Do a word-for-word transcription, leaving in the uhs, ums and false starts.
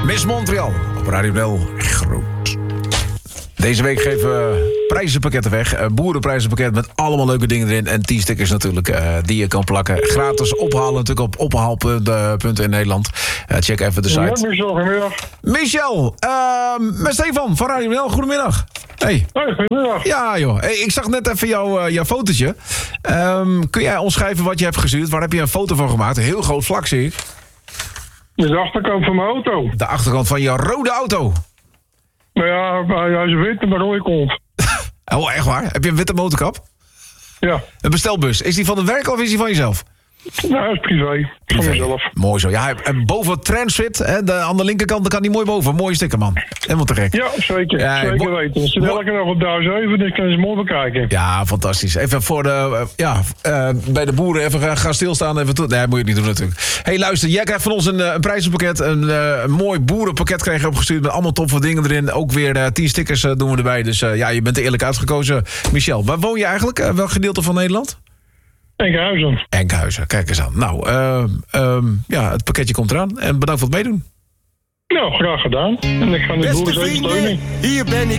Miss Montreal op Radio Nel. Groot. Deze week geven we prijzenpakketten weg. Uh, boerenprijzenpakket met allemaal leuke dingen erin. En tien stickers natuurlijk uh, die je kan plakken. Gratis ophalen natuurlijk op ophaalpunten in Nederland. Uh, check even de site. Ja, Michel, goedemiddag. Michel, uh, met Stefan van Radio Nel. Goedemiddag. Hey. Hoi, goedemiddag. Ja joh, hey, ik zag net even jouw, uh, jouw fotootje. Um, kun jij omschrijven wat je hebt gestuurd? Waar heb je een foto van gemaakt? Een heel groot vlak zie ik. De achterkant van mijn auto. De achterkant van je rode auto. Nou ja, hij is wit en maar rode kont. Oh, echt waar? Heb je een witte motorkap? Ja. Een bestelbus. Is die van het werk of is die van jezelf? Nou, dat is privé. Van mezelf. Mooi zo. Ja, en boven Transfit, hè, de, aan de linkerkant, daar kan die mooi boven. Mooie sticker, man. Helemaal te gek. Ja, zeker. Ja, zeker mo- weten. Als je elke dag op daar zeven, dan kan je ze mooi bekijken. Ja, fantastisch. Even voor de, uh, ja, uh, bij de boeren even gaan, gaan stilstaan. Even to- nee, moet je niet doen natuurlijk. Hey, luister, jij krijgt van ons een, uh, een prijzenpakket. Een, uh, een mooi boerenpakket krijg je opgestuurd met allemaal toffe dingen erin. Ook weer uh, tien stickers uh, doen we erbij. Dus uh, ja, je bent er eerlijk uitgekozen. Michel, waar woon je eigenlijk? Uh, welk gedeelte van Nederland? Enkhuizen. Enkhuizen, kijk eens aan. Nou, uh, um, ja, het pakketje komt eraan. En bedankt voor het meedoen. Nou, graag gedaan. En ik ga de boeren zeker steunen. Hier ben ik